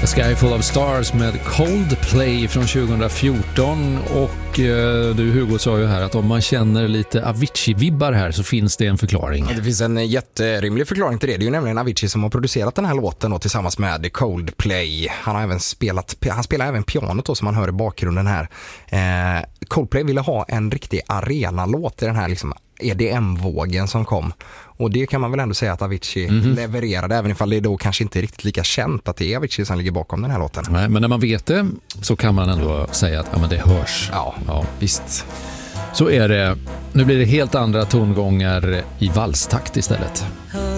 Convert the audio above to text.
Sky Full of Stars med Coldplay från 2014. Och du Hugo sa ju här att om man känner lite Avicii-vibbar här så finns det en förklaring. Det finns en jätterimlig förklaring till det. Det är ju nämligen Avicii som har producerat den här låten då, tillsammans med Coldplay. Han har även spelar även pianot då, som man hör i bakgrunden här. Coldplay ville ha en riktig arenalåt i den här liksom EDM-vågen som kom. Och det kan man väl ändå säga att Avicii levererade, även ifall det då kanske inte är riktigt lika känt att det är Avicii som ligger bakom den här låten. Nej, men när man vet det så kan man ändå säga att ja, men det hörs. Ja, visst. Så är det. Nu blir det helt andra tongångar i valstakt istället.